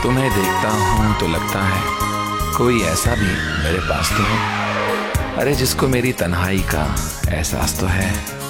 तुम्हें देखता हूँ तो लगता है कोई ऐसा भी मेरे पास तो हो, अरे जिसको मेरी तन्हाई का एहसास तो है।